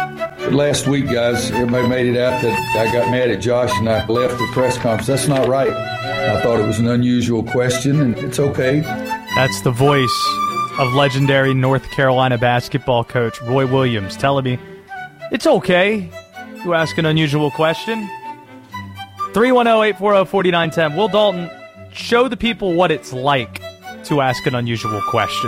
Last week, guys, everybody made it out that I got mad at Josh and I left the press conference. That's not right. I thought it was an unusual question, and it's okay. That's the voice of legendary North Carolina basketball coach Roy Williams telling me it's okay to ask an unusual question. 310-840-4910. Will Dalton, show the people what it's like to ask an unusual question.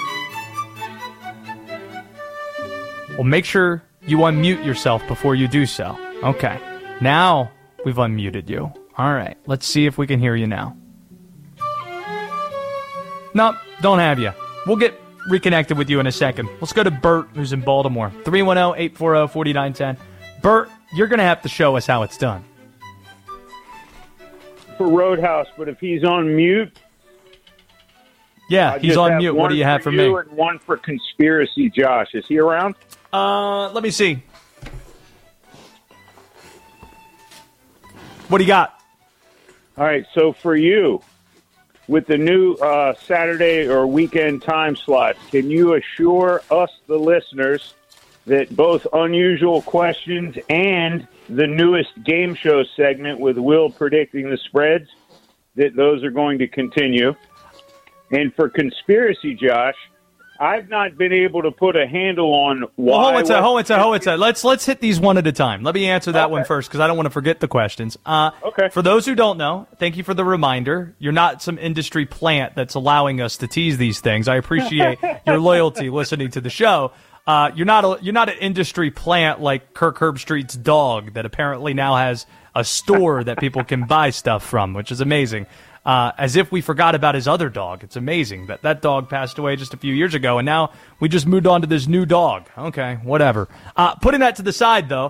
Well, make sure you unmute yourself before you do so. Okay. Now we've unmuted you. All right. Let's see if we can hear you now. Nope, don't have you. We'll get reconnected with you in a second. Let's go to Bert, who's in Baltimore. 310-840-4910. Bert, you're going to have to show us how it's done. For Roadhouse, but if he's on mute... Yeah, he's on mute. What do you have for me? And one for Conspiracy Josh. Is he around? Let me see. What do you got? All right, so for you, with the new Saturday or weekend time slots, can you assure us, the listeners, that both Unusual Questions and the newest game show segment with Will predicting the spreads, that those are going to continue? And for Conspiracy Josh, I've not been able to put a handle on why... Hold on. Let's hit these one at a time. Let me answer that one first, because I don't want to forget the questions. Okay. For those who don't know, thank you for the reminder. You're not some industry plant that's allowing us to tease these things. I appreciate your loyalty listening to the show. You're not an industry plant like Kirk Herbstreit's dog that apparently now has a store that people can buy stuff from, which is amazing. As if we forgot about his other dog. It's amazing that dog passed away just a few years ago, and now we just moved on to this new dog. Okay, whatever. Putting that to the side, though,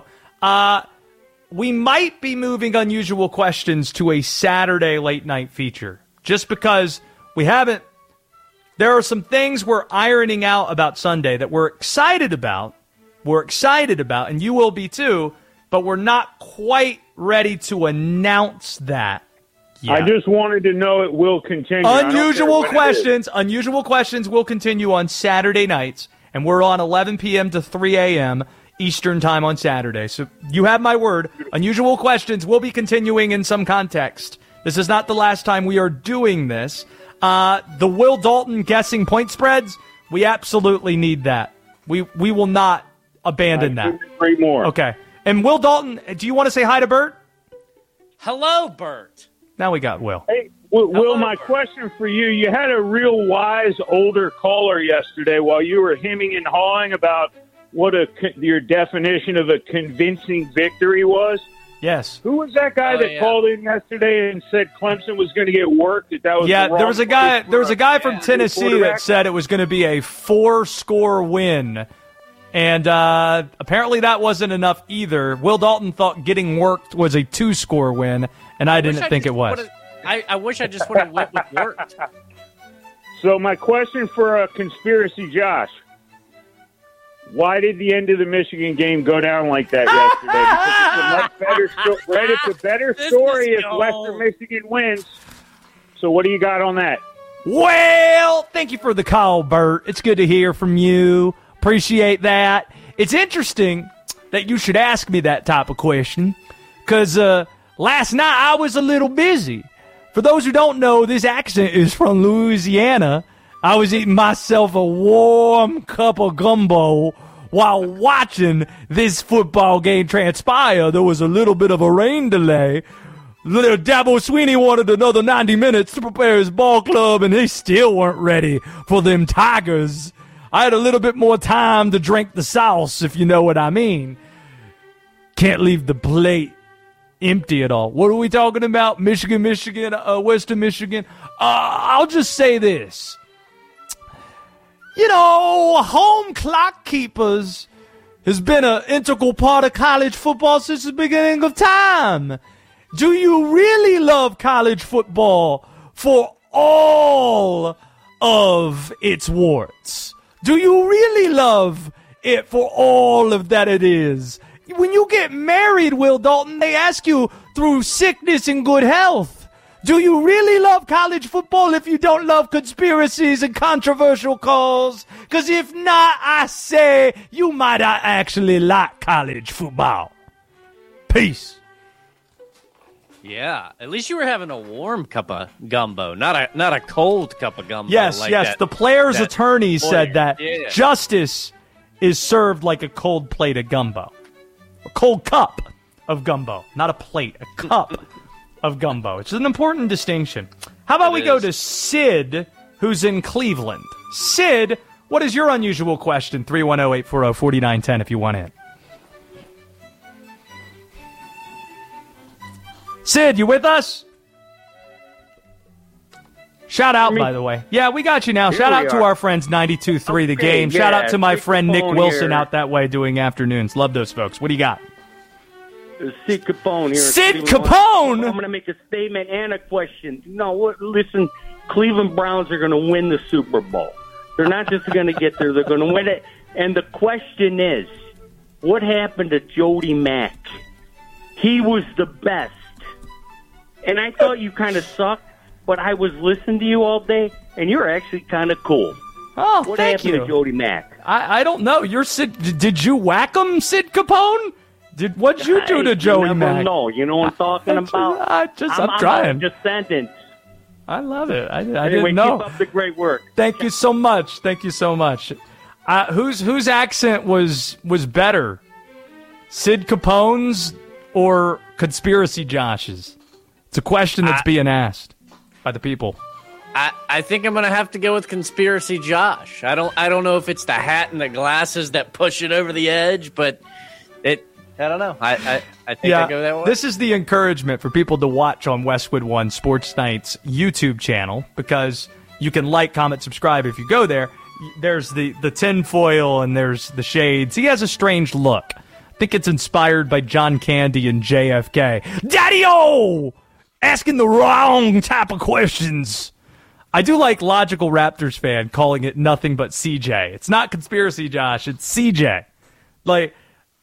we might be moving Unusual Questions to a Saturday late-night feature, just because we haven't... There are some things we're ironing out about Sunday that we're excited about, and you will be too, but we're not quite ready to announce that. Yeah. I just wanted to know it will continue. Unusual Questions will continue on Saturday nights, and we're on 11 p.m. to 3 a.m. Eastern Time on Saturday. So you have my word. Unusual Questions will be continuing in some context. This is not the last time we are doing this. The Will Dalton guessing point spreads, we absolutely need that. We will not abandon that. 3 more. Okay. And Will Dalton, do you want to say hi to Bert? Hello, Bert. Now we got Will. Hey, Will, my question for you, you had a real wise older caller yesterday while you were hemming and hawing about what your definition of a convincing victory was. Yes. Who was that guy that called in yesterday and said Clemson was going to get worked? That was there was a guy from Tennessee that said it was going to be a 4-score win. And apparently that wasn't enough either. Will Dalton thought getting worked was a 2-score win, and I didn't think it was. I wish I just would have went with worked. So my question for Conspiracy Josh, why did the end of the Michigan game go down like that yesterday? It's a better story if Western Michigan wins. So what do you got on that? Well, thank you for the call, Bert. It's good to hear from you. Appreciate that. It's interesting that you should ask me that type of question, because last night I was a little busy. For those who don't know, this accent is from Louisiana. I was eating myself a warm cup of gumbo while watching this football game transpire. There was a little bit of a rain delay. Little Dabo Sweeney wanted another 90 minutes to prepare his ball club, and they still weren't ready for them Tigers. I had a little bit more time to drink the sauce, if you know what I mean. Can't leave the plate empty at all. What are we talking about? Michigan, Western Michigan. I'll just say this. You know, home clock keepers has been an integral part of college football since the beginning of time. Do you really love college football for all of its warts? Do you really love it for all of that it is? When you get married, Will Dalton, they ask you through sickness and good health. Do you really love college football if you don't love conspiracies and controversial calls? Because if not, I say you might not actually like college football. Peace. Yeah, at least you were having a warm cup of gumbo, not a cold cup of gumbo. Yes, like yes. That, the player's that attorney said that yeah. justice is served like a cold plate of gumbo. A cold cup of gumbo. Not a plate, a cup of gumbo. It's an important distinction. How about we go to Sid, who's in Cleveland? Sid, what is your unusual question? 310-840-4910 if you want in. Sid, you with us? Shout out, by the way. Yeah, we got you now. Shout out to our friends 92.3 The Game. Yeah, Shout out to my friend Nick Wilson here. out that way doing afternoons. Love those folks. What do you got? Sid Capone here. Sid Capone? I'm going to make a statement and a question. No, listen, Cleveland Browns are going to win the Super Bowl. They're not just going to get there, they're going to win it. And the question is, what happened to Jody Mack? He was the best. And I thought you kind of sucked, but I was listening to you all day, and you're actually kind of cool. Oh, What thank happened you. to Jody Mack? I don't know. You're Sid. Did you whack him, Sid Capone? What'd you do to Joey You never Mack? know. You know what I'm talking about? I'm trying. Just sentence. I love it. I Anyway, didn't know. keep up the great work. Thank you so much. Thank you so much. Whose accent was better? Sid Capone's or Conspiracy Josh's? It's a question that's being asked by the people. I think I'm gonna have to go with Conspiracy Josh. I don't know if it's the hat and the glasses that push it over the edge, but I don't know. I think I go that way. This is the encouragement for people to watch on Westwood One Sports Night's YouTube channel, because you can like, comment, subscribe if you go there. There's the tinfoil and there's the shades. He has a strange look. I think it's inspired by John Candy and JFK. Daddy-o! Asking the wrong type of questions. I do like Logical Raptors fan calling it nothing but CJ. It's not Conspiracy Josh, it's CJ. Like,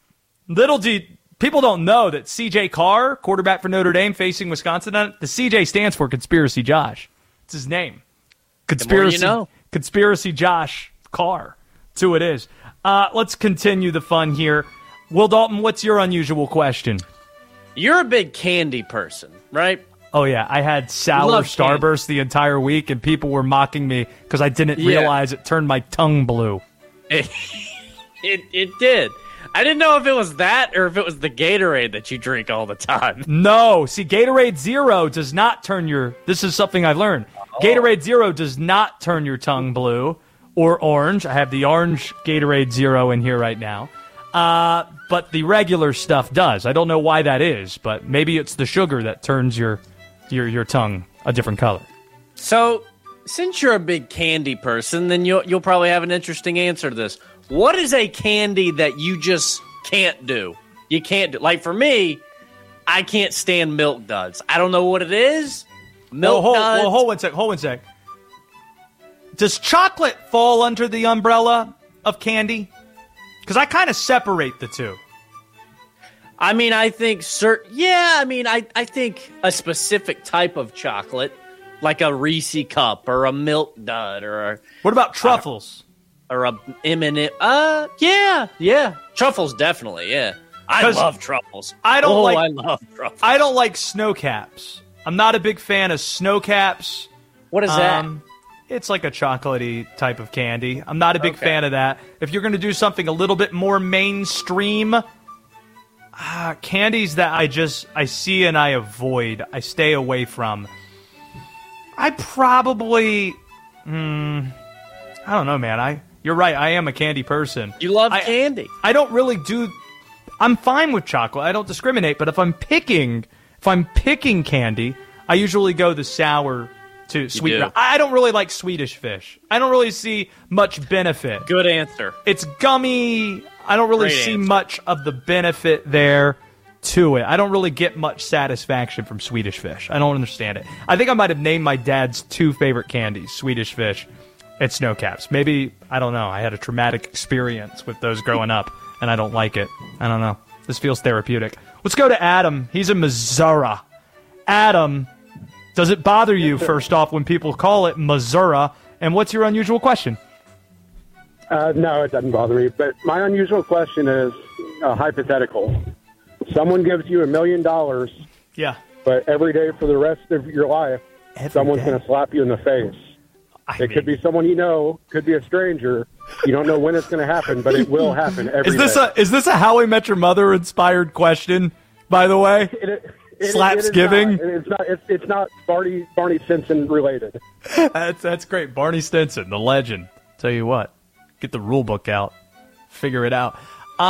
people don't know that CJ Carr, quarterback for Notre Dame facing Wisconsin, the CJ stands for Conspiracy Josh. It's his name. Conspiracy, The more you know. Conspiracy Josh Carr. That's who it is. Let's continue the fun here. Will Dalton, what's your unusual question? You're a big candy person, right? Oh, yeah. I had sour Love Starburst the entire week, and people were mocking me because I didn't realize it turned my tongue blue. It did. I didn't know if it was that or if it was the Gatorade that you drink all the time. No. See, Gatorade Zero does not turn your... This is something I've learned. Gatorade Zero does not turn your tongue blue or orange. I have the orange Gatorade Zero in here right now. But the regular stuff does. I don't know why that is, but maybe it's the sugar that turns your tongue a different color. So, since you're a big candy person, then you'll probably have an interesting answer to this. What is a candy that you just can't do? You can't do. Like for me, I can't stand Milk Duds. I don't know what it is. Milk Duds. Hold one sec. Does chocolate fall under the umbrella of candy? Because I kind of separate the two. I mean, I think I think a specific type of chocolate, like a Reese cup or a Milk Dud or What about truffles? or a M&M. Yeah. Truffles definitely, yeah. I 'Cause love truffles. I love truffles. I don't like snow caps. I'm not a big fan of snow caps. What is that? It's like a chocolatey type of candy. I'm not a big fan of that. If you're going to do something a little bit more mainstream, candies that I see and I avoid, I stay away from. I probably, I don't know, man. You're right. I am a candy person. You love candy. I don't really do. I'm fine with chocolate. I don't discriminate. But if I'm picking candy, I usually go the sour to sweet. do. I don't really like Swedish Fish. I don't really see much benefit. Good answer. It's gummy. I don't really Great see answer. much of the benefit there to it. I don't really get much satisfaction from Swedish Fish. I don't understand it. I think I might have named my dad's two favorite candies, Swedish Fish and Snow Caps. Maybe, I don't know, I had a traumatic experience with those growing up, and I don't like it. I don't know. This feels therapeutic. Let's go to Adam. He's in Missouri. Adam, Does it bother you, first off, when people call it Missouri? And what's your unusual question? No, it doesn't bother me. But my unusual question is hypothetical. Someone gives you $1 million, Yeah. but every day for the rest of your life, someone's going to slap you in the face. Could be someone you know, could be a stranger. You don't know when it's going to happen, but it will happen every day. Is this a How I Met Your Mother inspired question, by the way? Slapsgiving? It's not Barney Stinson related. That's great. Barney Stinson, the legend. Tell you what, get the rule book out. Figure it out.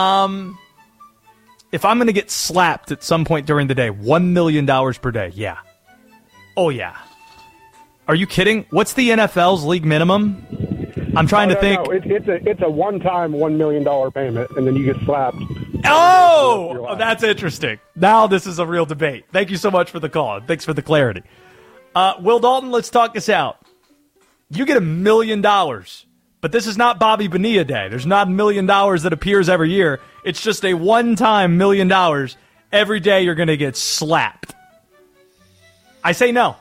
If I'm going to get slapped at some point during the day, $1 million per day, yeah. Oh, yeah. Are you kidding? What's the NFL's league minimum? I'm trying to think. No, it's a one-time $1 million payment, and then you get slapped. Oh, that's interesting. Now this is a real debate. Thank you so much for the call. Thanks for the clarity. Will Dalton, let's talk this out. You get $1 million, but this is not Bobby Bonilla Day. There's not $1 million that appears every year. It's just a one-time $1 million. Every day you're going to get slapped. I say no.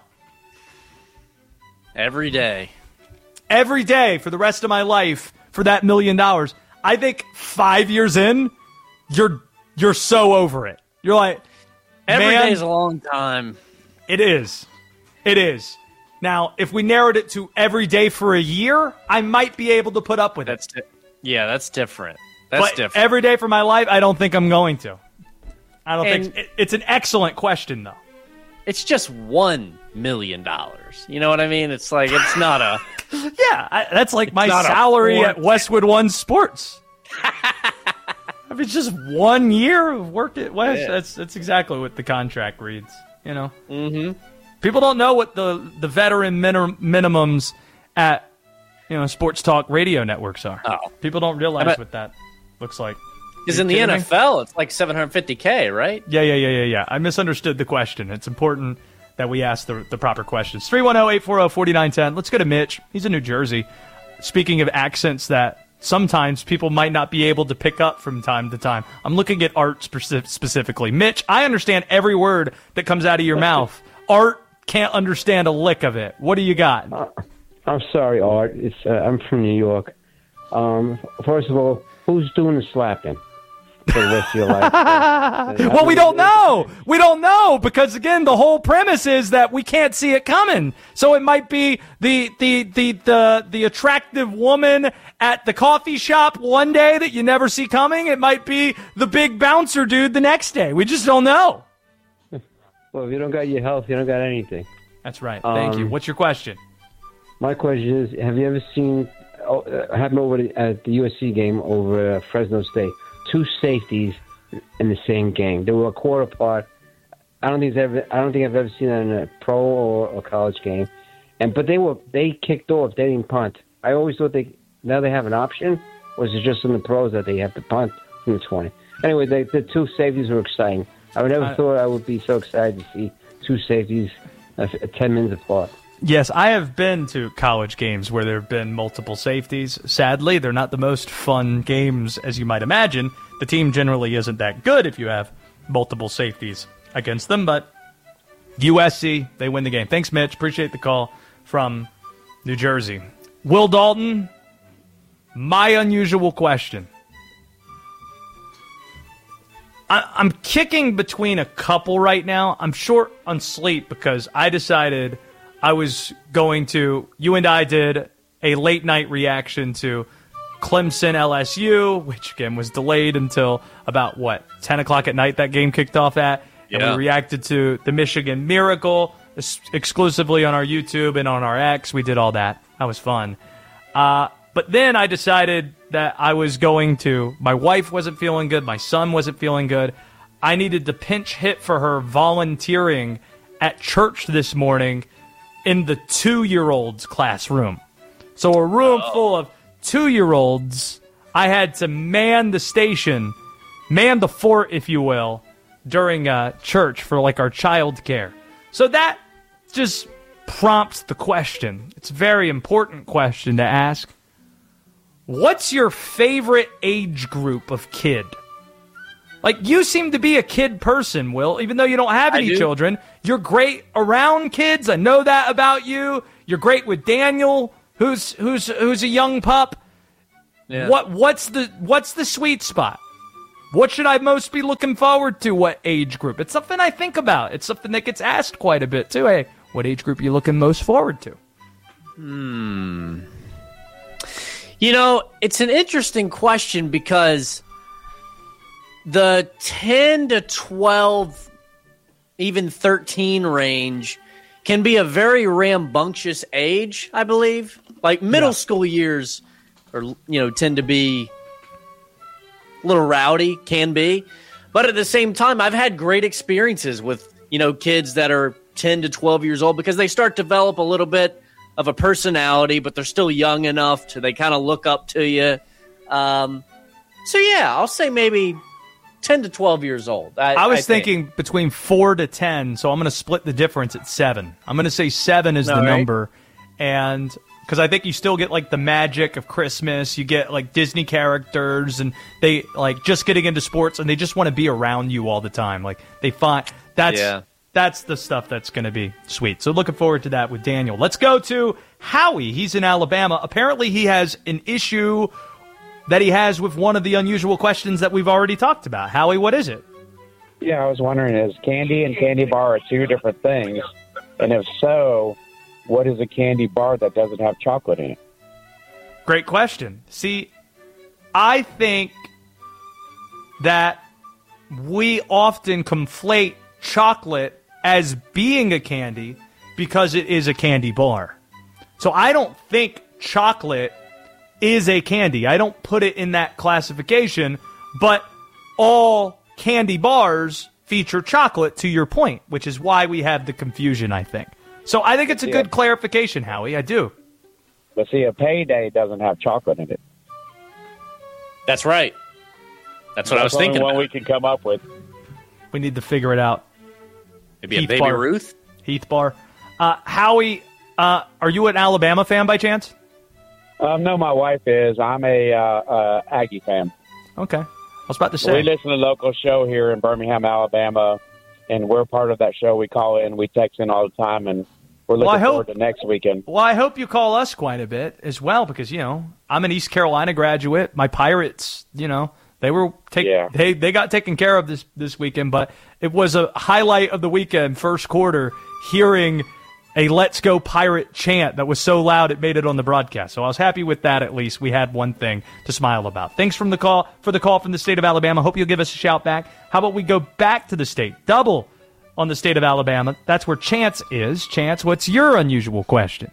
Every day. Every day for the rest of my life for that $1 million. I think 5 years in, you're so over it. You're like, every man, day is a long time. It is. It is. Now, if we narrowed it to every day for a year, I might be able to put up with it. That's different. That's different. Every day for my life, I don't think I'm going to. I don't think it's an excellent question, though. It's just $1 million. You know what I mean? It's like, it's not a... Yeah, that's like my salary at Westwood One Sports. If it's just 1 year of work at West, that's exactly what the contract reads. You know, People don't know what the veteran minimums at sports talk radio networks are. Oh. People don't realize what that looks like. Because in the NFL, it's like $750K, right? Yeah. I misunderstood the question. It's important that we ask the proper questions. 310-840-4910. Let's go to Mitch. He's in New Jersey. Speaking of accents that sometimes people might not be able to pick up from time to time. I'm looking at Art specifically. Mitch, I understand every word that comes out of your mouth. Art can't understand a lick of it. What do you got? I'm sorry, Art. I'm from New York. First of all, who's doing the slapping for the rest of your life? Well, we don't know. We don't know because, again, the whole premise is that we can't see it coming. So it might be the attractive woman at the coffee shop one day that you never see coming. It might be the big bouncer dude the next day. We just don't know. Well, if you don't got your health, you don't got anything. That's right. Thank you. What's your question? My question is, have you ever seen happened over at the USC game over Fresno State? Two safeties in the same game. They were a quarter apart. I don't think I've ever seen that in a pro or a college game. But they kicked off. They didn't punt. I always thought now they have an option. Or is it just in the pros that they have to punt from the 20? Anyway, the two safeties were exciting. I would never thought I would be so excited to see two safeties 10 minutes apart. Yes, I have been to college games where there have been multiple safeties. Sadly, they're not the most fun games as you might imagine. The team generally isn't that good if you have multiple safeties against them, but USC, they win the game. Thanks, Mitch. Appreciate the call from New Jersey. Will Dalton, my unusual question. I'm kicking between a couple right now. I'm short on sleep because I decided I was going to, you and I did a late night reaction to Clemson LSU, which again was delayed until about 10 o'clock at night that game kicked off at. And we reacted to the Michigan Miracle exclusively on our YouTube and on our X. We did all that. That was fun. But then I decided that I was going to, my wife wasn't feeling good, my son wasn't feeling good. I needed to pinch hit for her volunteering at church this morning in the 2-year-olds classroom. So a room full of 2-year-olds, I had to man the station, man the fort, if you will, during church for like our child care. So that just prompts the question. It's a very important question to ask. What's your favorite age group of kid? Like, you seem to be a kid person, Will, even though you don't have any children. You're great around kids. I know that about you. You're great with Daniel, who's a young pup. Yeah. What's the sweet spot? What should I most be looking forward to? What age group? It's something I think about. It's something that gets asked quite a bit, too. Hey, what age group are you looking most forward to? You know, it's an interesting question because the 10 to 12, even 13 range can be a very rambunctious age, I believe. Like middle school years tend to be a little rowdy, can be. But at the same time, I've had great experiences with, kids that are 10 to 12 years old because they start to develop a little bit of a personality, but they're still young enough to they kind of look up to you. So yeah, I'll say maybe 10 to 12 years old. I was thinking between 4 to 10, so I'm going to split the difference at 7. I'm going to say 7 is the number, and because I think you still get like the magic of Christmas, you get like Disney characters, and they like just getting into sports, and they just want to be around you all the time. Like they find that's the stuff that's going to be sweet. So looking forward to that with Daniel. Let's go to Howie. He's in Alabama. Apparently he has an issue that he has with one of the unusual questions that we've already talked about. Howie, what is it? Yeah, I was wondering, is candy and candy bar are two different things? And if so, what is a candy bar that doesn't have chocolate in it? Great question. See, I think that we often conflate chocolate as being a candy because it is a candy bar. So I don't think chocolate is a candy. I don't put it in that classification, but all candy bars feature chocolate, to your point, which is why we have the confusion, I think. So I think it's a good clarification, Howie. I do. But see, a payday doesn't have chocolate in it. That's right. That's what I was thinking. One we can come up with. We need to figure it out. Maybe Heath a Baby Ruth? Heath bar. Howie, are you an Alabama fan by chance? No, my wife is. I'm a Aggie fan. Okay. I was about to say. We listen to a local show here in Birmingham, Alabama, and we're part of that show. We call in, we text in all the time, and we're looking forward to next weekend. Well, I hope you call us quite a bit as well because, I'm an East Carolina graduate. My Pirates, they were they got taken care of this weekend, but it was a highlight of the weekend, first quarter, hearing a Let's Go Pirate chant that was so loud it made it on the broadcast. So I was happy with that. At least we had one thing to smile about. Thanks for the call from the state of Alabama. Hope you'll give us a shout back. How about we go back to the state? Double on the state of Alabama. That's where Chance is. Chance, what's your unusual question?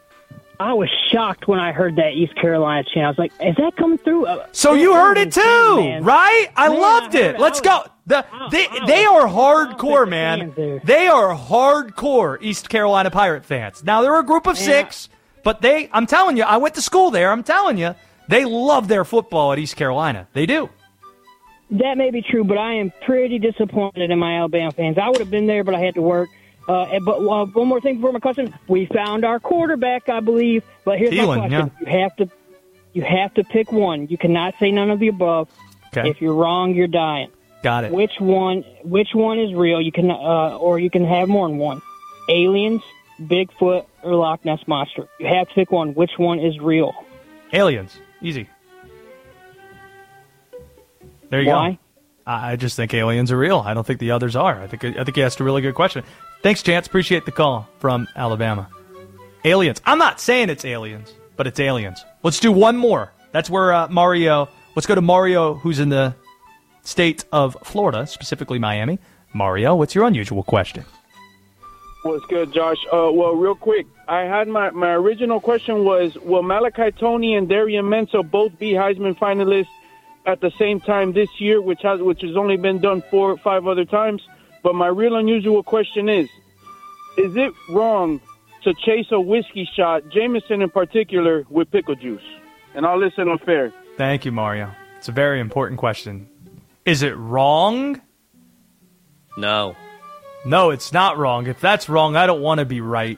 I was shocked when I heard that East Carolina chant. I was like, is that coming through? So you heard it too, right? I loved it. Let's go. They are hardcore, man. They are hardcore East Carolina Pirate fans. Now, they're a group of 6, but I'm telling you, I went to school there. I'm telling you, they love their football at East Carolina. They do. That may be true, but I am pretty disappointed in my Alabama fans. I would have been there, but I had to work. But one more thing before my question. We found our quarterback, I believe. But here's my question. Yeah. You have to pick one. You cannot say none of the above. Okay. If you're wrong, you're dying. Got it. Which one is real? You can or you can have more than one. Aliens, Bigfoot, or Loch Ness Monster. You have to pick one. Which one is real? Aliens. Easy. There you Why? go. I just think aliens are real. I don't think the others are. I think you asked a really good question. Thanks, Chance. Appreciate the call from Alabama. Aliens. I'm not saying it's aliens, but it's aliens. Let's do one more. That's where Mario. Let's go to Mario, who's in the state of Florida, specifically Miami. Mario, what's your unusual question? What's good, Josh? Well, real quick, I had my original question was, will Malachi Tony and Darian Mensah both be Heisman finalists at the same time this year, which has only been done 4 or 5 other times? But my real unusual question is it wrong to chase a whiskey shot, Jameson in particular, with pickle juice? And I'll listen on fair. Thank you, Mario. It's a very important question. Is it wrong? No. No, it's not wrong. If that's wrong, I don't want to be right.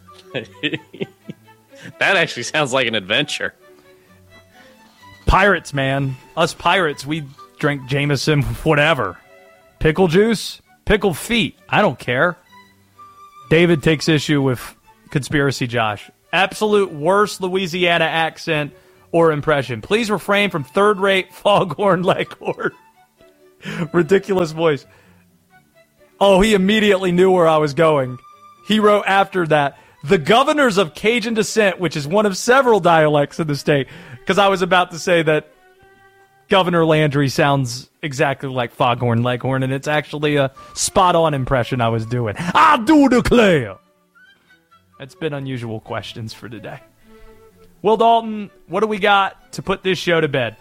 That actually sounds like an adventure. Pirates, man. Us pirates, we drink Jameson, whatever. Pickle juice, pickled feet. I don't care. David takes issue with Conspiracy Josh. Absolute worst Louisiana accent or impression. Please refrain from third-rate foghorn leghorn. Ridiculous voice. Oh, he immediately knew where I was going. He wrote after that, the governors of Cajun descent, which is one of several dialects in the state, because I was about to say that Governor Landry sounds exactly like Foghorn Leghorn, and it's actually a spot-on impression I was doing. I do declare. That's been unusual questions for today. Will Dalton, what do we got to put this show to bed?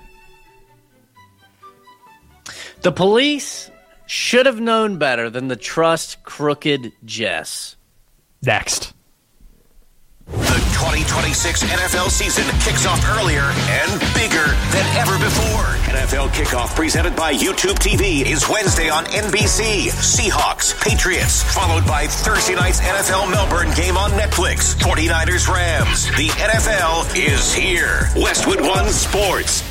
The police should have known better than to trust crooked Jess. Next. The 2026 NFL season kicks off earlier and bigger than ever before. NFL Kickoff presented by YouTube TV is Wednesday on NBC. Seahawks, Patriots, followed by Thursday night's NFL Melbourne game on Netflix. 49ers, Rams. The NFL is here. Westwood One Sports.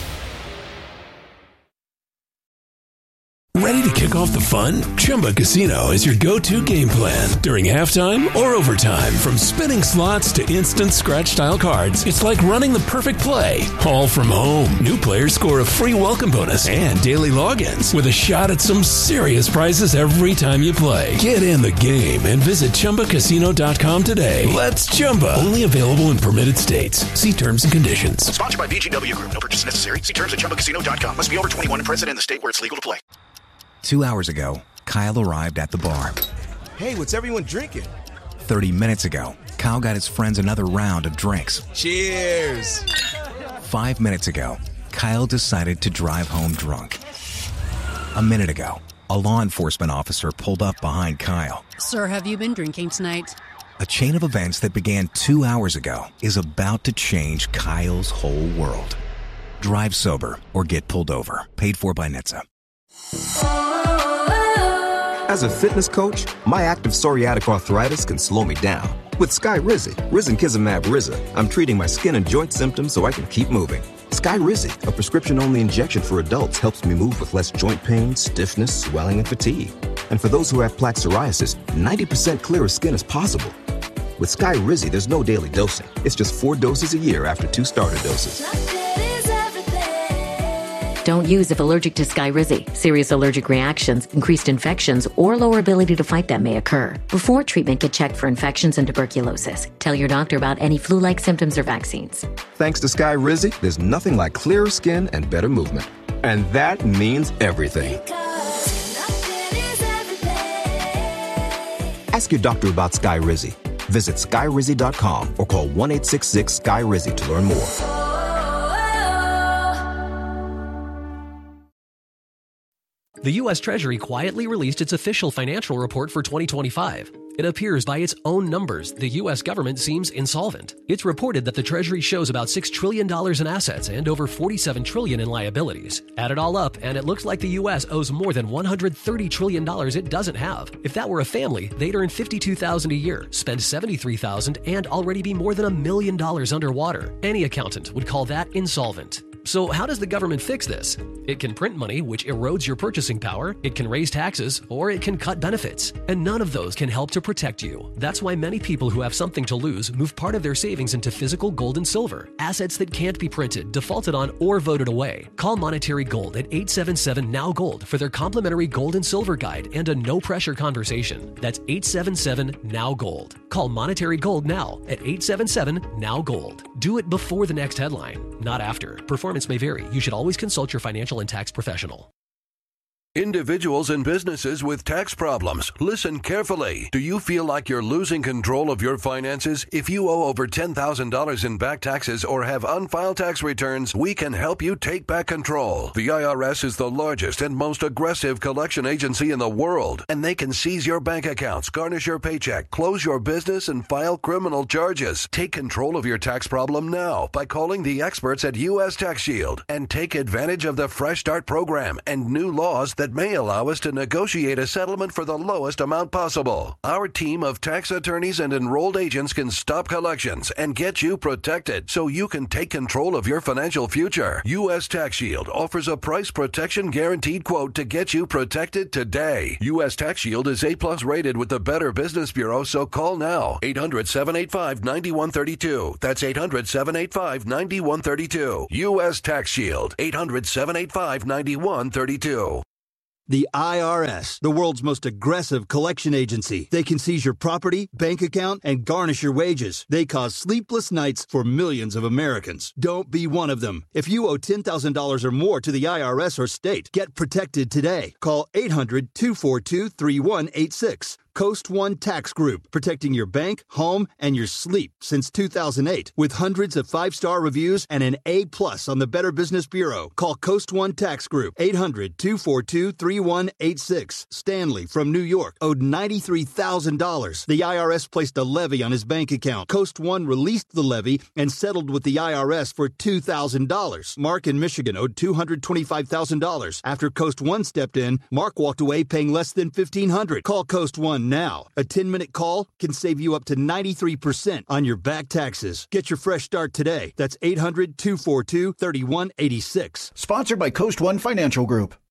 Ready to kick off the fun? Chumba Casino is your go-to game plan during halftime or overtime. From spinning slots to instant scratch-style cards, it's like running the perfect play, all from home. New players score a free welcome bonus and daily logins with a shot at some serious prizes every time you play. Get in the game and visit ChumbaCasino.com today. Let's Chumba. Only available in permitted states. See terms and conditions. Sponsored by VGW Group. No purchase necessary. See terms at ChumbaCasino.com. Must be over 21 and present in the state where it's legal to play. 2 hours ago, Kyle arrived at the bar. Hey, what's everyone drinking? 30 minutes ago, Kyle got his friends another round of drinks. Cheers! 5 minutes ago, Kyle decided to drive home drunk. A minute ago, a law enforcement officer pulled up behind Kyle. Sir, have you been drinking tonight? A chain of events that began 2 hours ago is about to change Kyle's whole world. Drive sober or get pulled over. Paid for by NHTSA. As a fitness coach, my active psoriatic arthritis can slow me down. With Skyrizi, Risankizumab Riza, I'm treating my skin and joint symptoms so I can keep moving. Skyrizi, a prescription-only injection for adults, helps me move with less joint pain, stiffness, swelling, and fatigue. And for those who have plaque psoriasis, 90% clearer skin is possible. With Skyrizi, there's no daily dosing. It's just 4 doses a year after 2 starter doses. Don't use if allergic to Skyrizi. Serious allergic reactions, increased infections, or lower ability to fight them may occur. Before treatment, get checked for infections and tuberculosis. Tell your doctor about any flu-like symptoms or vaccines. Thanks to Skyrizi, there's nothing like clearer skin and better movement. And that means everything. Ask your doctor about Skyrizi. Visit Skyrizi.com or call 1-866-SKY-RIZI to learn more. The U.S. Treasury quietly released its official financial report for 2025. It appears by its own numbers, the U.S. government seems insolvent. It's reported that the Treasury shows about $6 trillion in assets and over $47 trillion in liabilities. Add it all up, and it looks like the U.S. owes more than $130 trillion it doesn't have. If that were a family, they'd earn $52,000 a year, spend $73,000, and already be more than $1 million underwater. Any accountant would call that insolvent. So how does the government fix this? It can print money, which erodes your purchasing power, it can raise taxes, or it can cut benefits. And none of those can help to protect you. That's why many people who have something to lose move part of their savings into physical gold and silver, assets that can't be printed, defaulted on, or voted away. Call Monetary Gold at 877-NOW-GOLD for their complimentary gold and silver guide and a no-pressure conversation. That's 877-NOW-GOLD. Call Monetary Gold now at 877-NOW-GOLD. Do it before the next headline, not after. Performance may vary. You should always consult your financial and tax professional. Individuals and businesses with tax problems, listen carefully. Do you feel like you're losing control of your finances? If you owe over $10,000 in back taxes or have unfiled tax returns, we can help you take back control. The IRS is the largest and most aggressive collection agency in the world, and they can seize your bank accounts, garnish your paycheck, close your business, and file criminal charges. Take control of your tax problem now by calling the experts at U.S. Tax Shield and take advantage of the Fresh Start program and new laws that may allow us to negotiate a settlement for the lowest amount possible. Our team of tax attorneys and enrolled agents can stop collections and get you protected so you can take control of your financial future. U.S. Tax Shield offers a price protection guaranteed quote to get you protected today. U.S. Tax Shield is A+ rated with the Better Business Bureau, so call now. 800-785-9132. That's 800-785-9132. U.S. Tax Shield. 800-785-9132. The IRS, the world's most aggressive collection agency. They can seize your property, bank account, and garnish your wages. They cause sleepless nights for millions of Americans. Don't be one of them. If you owe $10,000 or more to the IRS or state, get protected today. Call 800-242-3186. Coast One Tax Group, protecting your bank, home, and your sleep since 2008. With hundreds of 5-star reviews and an A+ on the Better Business Bureau. Call Coast One Tax Group, 800-242-3186. Stanley from New York owed $93,000. The IRS placed a levy on his bank account. Coast One released the levy and settled with the IRS for $2,000. Mark in Michigan owed $225,000. After Coast One stepped in, Mark walked away paying less than $1,500. Call Coast One now. A 10-minute call can save you up to 93% on your back taxes. Get your fresh start today. That's 800-242-3186. Sponsored by Coast One Financial Group.